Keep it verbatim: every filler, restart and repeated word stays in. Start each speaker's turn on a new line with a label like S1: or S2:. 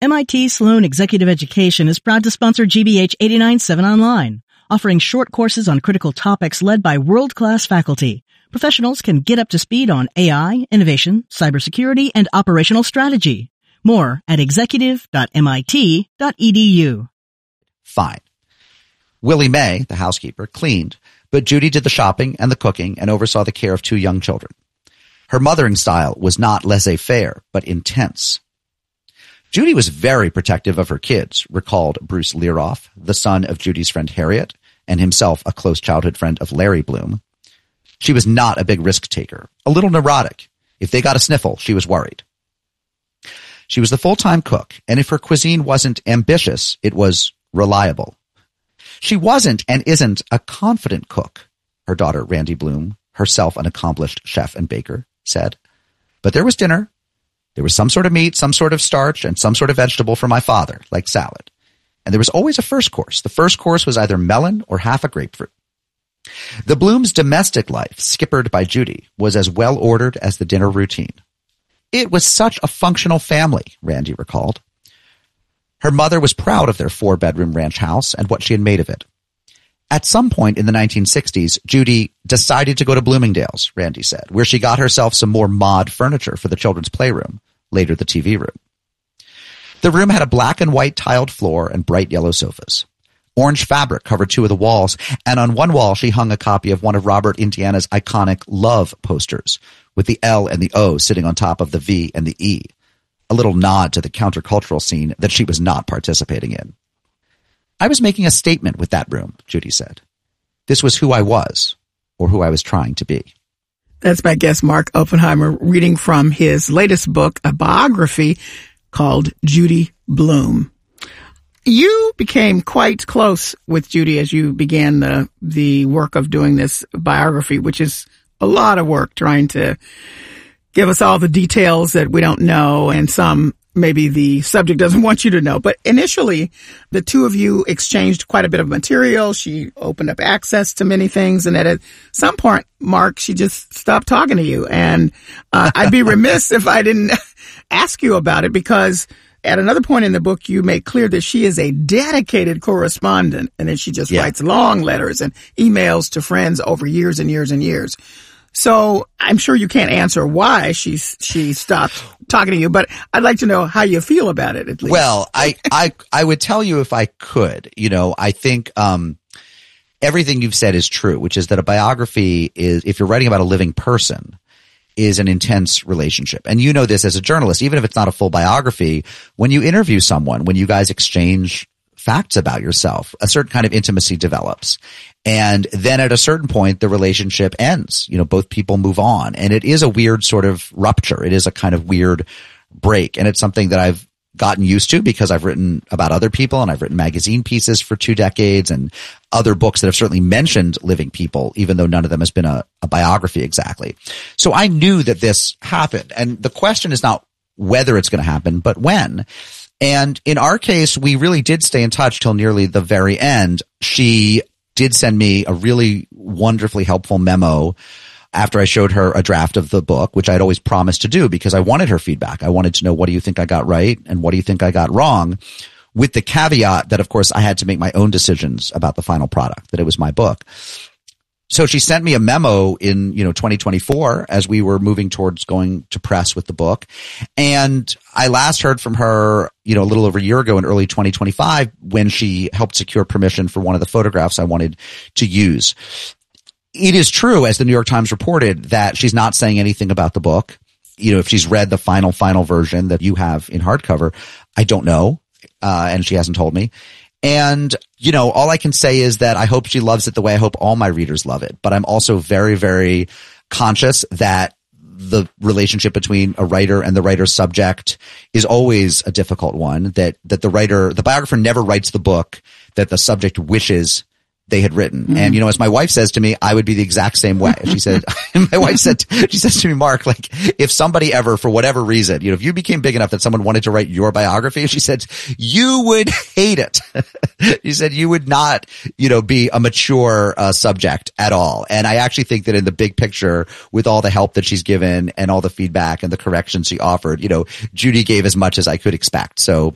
S1: M I T Sloan Executive Education is proud to sponsor G B H eighty-nine point seven Online, offering short courses on critical topics led by world-class faculty. Professionals can get up to speed on A I, innovation, cybersecurity, and operational strategy. More at executive dot M I T dot E D U.
S2: Fine. Willie Mae, the housekeeper, cleaned, but Judy did the shopping and the cooking and oversaw the care of two young children. Her mothering style was not laissez-faire, but intense. Judy was very protective of her kids, recalled Bruce Learoff, the son of Judy's friend Harriet, and himself a close childhood friend of Larry Bloom. She was not a big risk taker, a little neurotic. If they got a sniffle, she was worried. She was the full-time cook, and if her cuisine wasn't ambitious, it was reliable. She wasn't and isn't a confident cook, her daughter Randy Bloom, herself an accomplished chef and baker, said. But there was dinner. There was some sort of meat, some sort of starch, and some sort of vegetable for my father, like salad. And there was always a first course. The first course was either melon or half a grapefruit. The Bloom's domestic life, skippered by Judy, was as well ordered as the dinner routine. It was such a functional family, Randy recalled. Her mother was proud of their four-bedroom ranch house and what she had made of it. At some point in the nineteen sixties, Judy decided to go to Bloomingdale's, Randy said, where she got herself some more mod furniture for the children's playroom, later the T V room. The room had a black and white tiled floor and bright yellow sofas. Orange fabric covered two of the walls, and on one wall she hung a copy of one of Robert Indiana's iconic Love posters, with the L and the O sitting on top of the V and the E, a little nod to the countercultural scene that she was not participating in. I was making a statement with that room, Judy said. This was who I was, or who I was trying to be.
S3: That's my guest, Mark Oppenheimer, reading from his latest book, a biography called Judy Bloom. You became quite close with Judy as you began the the work of doing this biography, which is a lot of work, trying to give us all the details that we don't know, and some maybe the subject doesn't want you to know. But initially, the two of you exchanged quite a bit of material. She opened up access to many things. And at some point, Mark, she just stopped talking to you. And uh, I'd be remiss if I didn't ask you about it, because at another point in the book, you make clear that she is a dedicated correspondent, and that she just yeah. writes long letters and emails to friends over years and years and years. So I'm sure you can't answer why she she stopped talking to you, but I'd like to know how you feel about it, at least.
S2: Well, I, I, I would tell you if I could. You know, I think um, everything you've said is true, which is that a biography is, if you're writing about a living person, is an intense relationship. And you know this as a journalist, even if it's not a full biography, when you interview someone, when you guys exchange facts about yourself, a certain kind of intimacy develops. And then at a certain point, the relationship ends. You know, both people move on. And it is a weird sort of rupture. It is a kind of weird break. And it's something that I've gotten used to because I've written about other people, and I've written magazine pieces for two decades and other books that have certainly mentioned living people, even though none of them has been a, a biography exactly. So I knew that this happened. And the question is not whether it's going to happen, but when. And in our case, we really did stay in touch till nearly the very end. She did send me a really wonderfully helpful memo after I showed her a draft of the book, which I'd always promised to do because I wanted her feedback. I wanted to know, what do you think I got right and what do you think I got wrong? With the caveat that, of course, I had to make my own decisions about the final product, that it was my book. So she sent me a memo in, you know, twenty twenty-four as we were moving towards going to press with the book. And I last heard from her, you know, a little over a year ago in early twenty twenty-five when she helped secure permission for one of the photographs I wanted to use. It is true, as the New York Times reported, that she's not saying anything about the book. You know, if she's read the final, final version that you have in hardcover, I don't know. Uh, and she hasn't told me. And, you know, all I can say is that I hope she loves it the way I hope all my readers love it. But I'm also very, very conscious that the relationship between a writer and the writer's subject is always a difficult one, that, that the writer, the biographer never writes the book that the subject wishes they had written. Mm-hmm. And, you know, as my wife says to me, I would be the exact same way. She said, my wife said, she says to me, Mark, like, if somebody ever, for whatever reason, you know, if you became big enough that someone wanted to write your biography, she said, you would hate it. She said, you would not, you know, be a mature uh, subject at all. And I actually think that in the big picture, with all the help that she's given and all the feedback and the corrections she offered, you know, Judy gave as much as I could expect. So